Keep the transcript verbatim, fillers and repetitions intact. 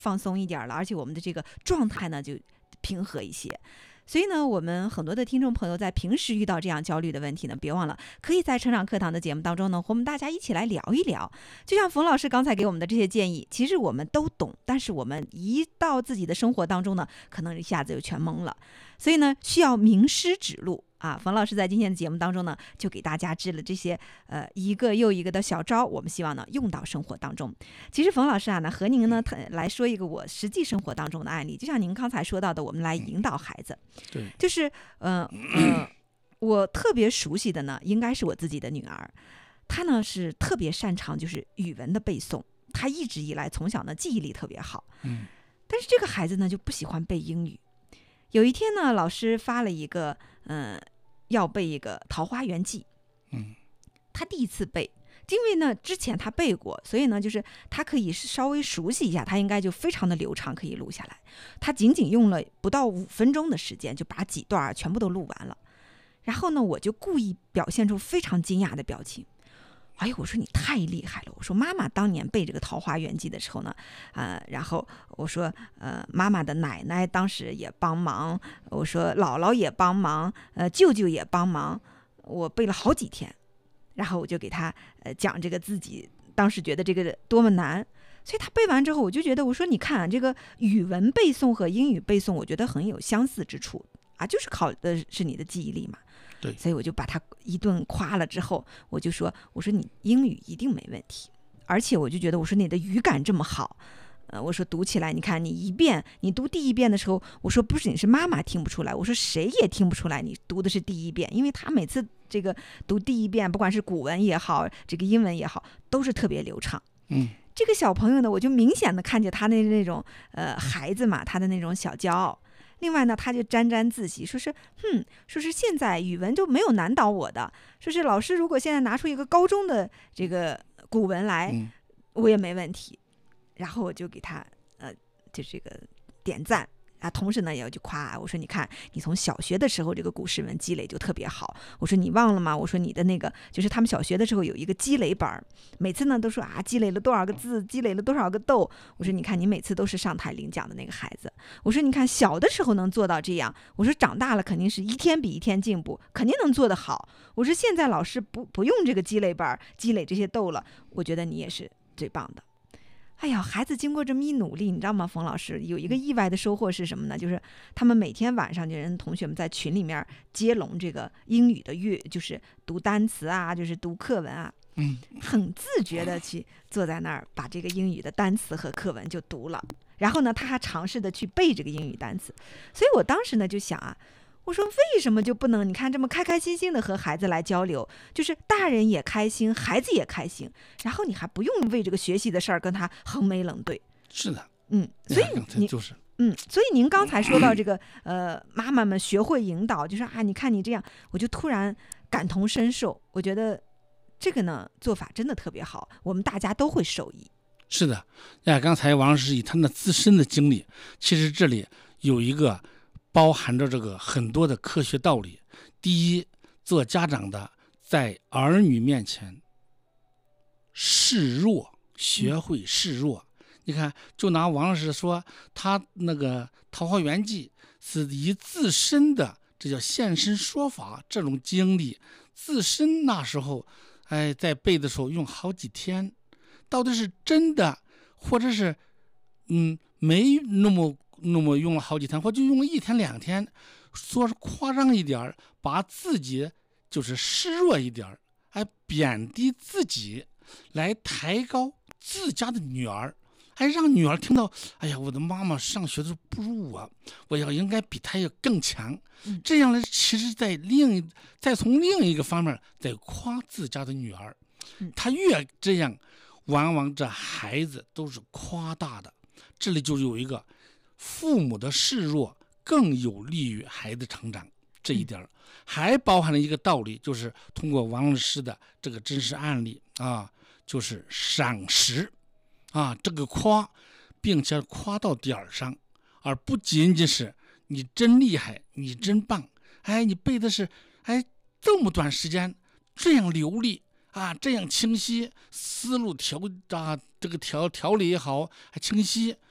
放松一点了，而且我们的这个状态呢就平和一些。所以呢，我们很多的听众朋友在平时遇到这样焦虑的问题呢，别忘了可以在成长课堂的节目当中呢，和我们大家一起来聊一聊。就像冯老师刚才给我们的这些建议，其实我们都懂，但是我们一到自己的生活当中呢，可能一下子就全懵了。所以呢，需要名师指路啊。冯老师在今天的节目当中呢，就给大家支了这些呃一个又一个的小招，我们希望呢用到生活当中。其实冯老师啊，呢和您呢来说一个我实际生活当中的案例，就像您刚才说到的，我们来引导孩子。 对， 就是呃呃，我特别熟悉的呢，应该是我自己的女儿，她呢是特别擅长就是语文的背诵，她一直以来从小呢记忆力特别好。 嗯， 但是这个孩子呢就不喜欢背英语。有一天呢，老师发了一个，嗯、呃，要背一个《桃花源记》。 嗯， 他第一次背，因为呢之前他背过，所以呢就是他可以稍微熟悉一下，他应该就非常的流畅，可以录下来。他仅仅用了不到五分钟的时间，就把几段全部都录完了。然后呢，我就故意表现出非常惊讶的表情。哎呦，我说你太厉害了！我说妈妈当年背这个《桃花源记》的时候呢，呃，然后我说，呃，妈妈的奶奶当时也帮忙，我说姥姥也帮忙，呃，舅舅也帮忙，我背了好几天。然后我就给他呃讲这个自己当时觉得这个多么难，所以他背完之后，我就觉得我说你看这个语文背诵和英语背诵，我觉得很有相似之处啊，就是考的是你的记忆力嘛。 对， 所以我就把他一顿夸了之后，我就说，我说你英语一定没问题，而且我就觉得我说你的语感这么好，呃，我说读起来，你看你一遍，你读第一遍的时候，我说不是你是妈妈听不出来，我说谁也听不出来你读的是第一遍，因为他每次这个读第一遍，不管是古文也好，这个英文也好，都是特别流畅。 嗯， 这个小朋友呢，我就明显的看见他的那种呃孩子嘛，他的那种小骄傲。另外呢，他就沾沾自喜，说是，哼，说是现在语文就没有难倒我的，说是老师如果现在拿出一个高中的这个古文来， 嗯， 我也没问题。然后我就给他呃，就这个点赞啊，同时呢也要去夸我说，你看你从小学的时候这个古诗文积累就特别好。我说你忘了吗？我说你的那个就是他们小学的时候有一个积累本，每次呢都说啊积累了多少个字，积累了多少个豆。我说你看你每次都是上台领奖的那个孩子。我说你看小的时候能做到这样，我说长大了肯定是一天比一天进步，肯定能做得好。我说现在老师不不用这个积累本积累这些豆了，我觉得你也是最棒的。哎呀，孩子经过这么一努力，你知道吗？冯老师有一个意外的收获是什么呢？就是他们每天晚上就人同学们在群里面接龙这个英语的阅，就是读单词啊，就是读课文啊， 嗯， 很自觉的去坐在那儿把这个英语的单词和课文就读了。然后呢，他还尝试的去背这个英语单词。所以我当时呢就想啊，我说为什么就不能你看这么开开心心的和孩子来交流，就是大人也开心，孩子也开心，然后你还不用为这个学习的事儿跟他横眉冷对。 是的， 嗯，所以你就是嗯，所以您刚才说到这个呃，妈妈们学会引导，就是啊，你看你这样，我就突然感同身受，我觉得这个呢做法真的特别好，我们大家都会受益。 是的，呀，刚才王老师以他那自身的经历，其实这里有一个包含着这个很多的科学道理。第一，做家长的在儿女面前示弱，学会示弱。嗯、你看，就拿王老师说，他那个《桃花源记》是以自身的这叫现身说法这种经历，自身那时候，哎，在背的时候用好几天。到底是真的，或者是嗯没那么那么用了好几天，或就用了一天两天，说是夸张一点，把自己就是示弱一点，哎，贬低自己，来抬高自家的女儿，还让女儿听到，哎呀，我的妈妈上学的时候不如我，我要应该比她要更强。这样呢，其实在另再从另一个方面在夸自家的女儿，她越这样。往往这孩子都是夸大的，这里就有一个父母的示弱更有利于孩子成长这一点，还包含了一个道理，就是通过王老师的这个真实案例啊，就是赏识啊，这个夸，并且夸到点上，而不仅仅是你真厉害，你真棒，哎，你背的是哎这么短时间这样流利。啊，这样清晰，思路条啊，这个条条理也好，还清晰，